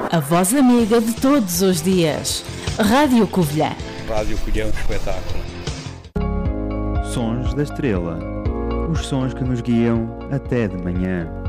A voz amiga de todos os dias. Rádio Covilhã. Rádio Covilhã, um espetáculo. Sons da Estrela. Os sons que nos guiam até de manhã.